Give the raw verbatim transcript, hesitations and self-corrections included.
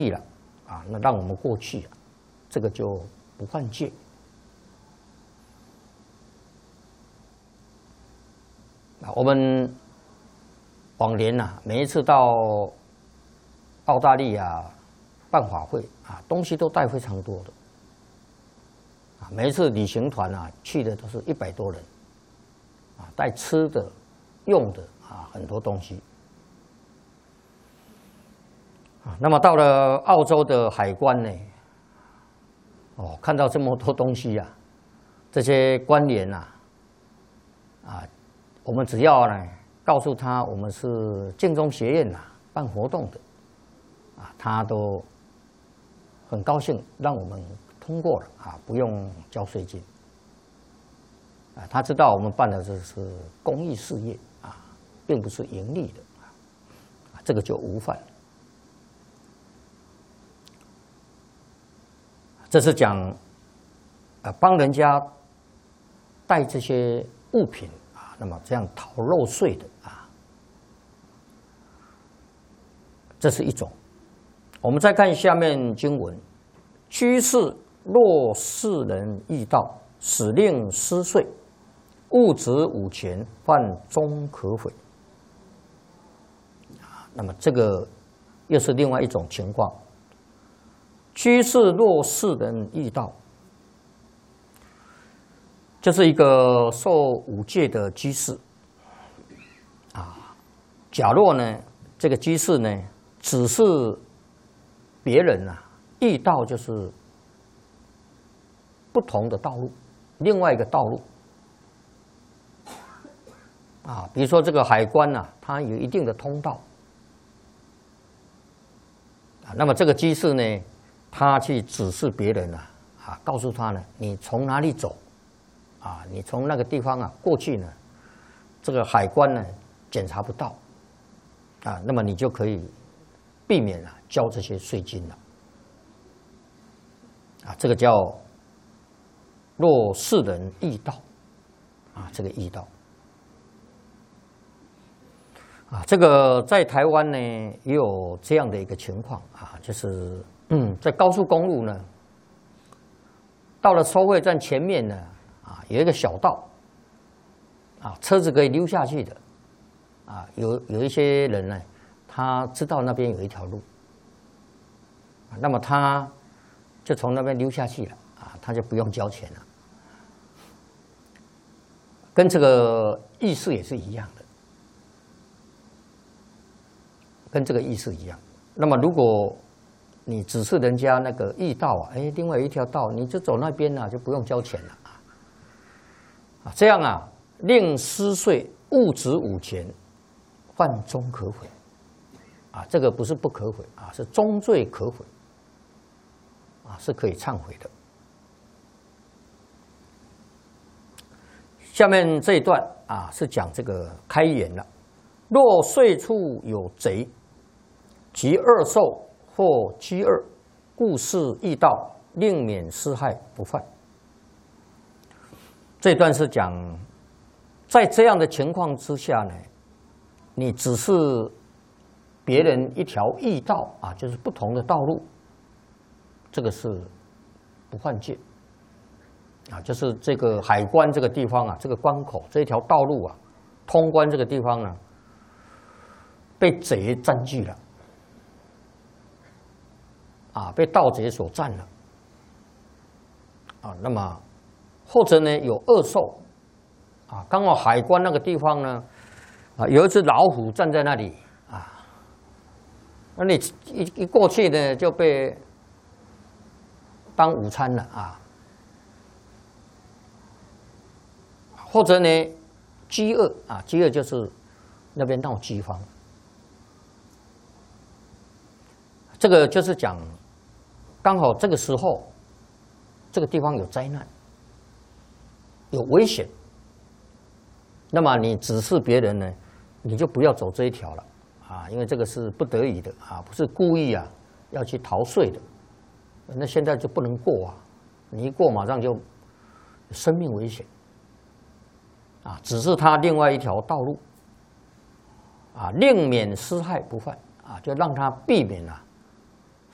了啊，那让我们过去啊，这个就不犯戒。啊，我们往年呐、啊，每一次到澳大利亚办法会啊，东西都带非常多的。啊，每一次旅行团啊，去的都是一百多人，啊，带吃的、用的啊，很多东西。啊，那么到了澳洲的海关呢，哦，看到这么多东西啊，这些官员呐，啊，我们只要呢告诉他我们是建中学院呐办活动的，啊，他都很高兴让我们通过了啊，不用交税金。啊，他知道我们办的这是公益事业啊，并不是盈利的啊，这个就无犯。这是讲，呃，帮人家带这些物品啊，那么这样逃漏税的啊，这是一种。我们再看下面经文：居士若世人易道，使令失税，物质五钱，犯终可悔。啊，那么这个又是另外一种情况。居士若世人易道，就是一个受五戒的居士啊。假若呢，这个居士呢，只是别人啊，易道就是不同的道路，另外一个道路啊。比如说这个海关啊，它有一定的通道啊，那么这个居士呢，他去指示别人啊，啊，告诉他呢，你从哪里走，啊，你从那个地方啊过去呢，这个海关呢检查不到，啊，那么你就可以避免啊交这些税金了，啊，这个叫若世人易道，啊，这个易道，啊，这个在台湾呢也有这样的一个情况啊，就是。嗯，在高速公路呢，到了收费站前面呢，啊，有一个小道，啊，车子可以溜下去的，啊，有有一些人呢，他知道那边有一条路，啊，那么他就从那边溜下去了，啊，他就不用交钱了，跟这个意思也是一样的，跟这个意思一样。那么如果你指示人家那个驿道啊，哎，另外有一条道，你就走那边啊，就不用交钱了啊。啊，这样啊，令失税，物质五钱，犯终可悔。啊，这个不是不可悔啊，是终罪可悔。啊，是可以忏悔的。下面这一段啊，是讲这个开言了。若税处有贼，及二受。或饥饿，故事易道，令免施害，不犯。这段是讲，在这样的情况之下呢，你只是别人一条易道啊，就是不同的道路，这个是不犯戒啊。就是这个海关这个地方啊，这个关口这一条道路啊，通关这个地方呢，被贼占据了。啊，被盗贼所占了，啊，那么或者呢有恶兽，啊，刚好海关那个地方呢，啊，有一只老虎站在那里，啊，那你一一过去呢就被当午餐了啊，或者呢饥饿啊，饥饿就是那边闹饥荒，这个就是讲。刚好这个时候，这个地方有灾难，有危险，那么你指示别人呢，你就不要走这一条了啊，因为这个是不得已的啊，不是故意啊要去逃税的，那现在就不能过啊，你一过马上就生命危险啊，只是他另外一条道路啊，令免施害不犯啊，就让他避免啊。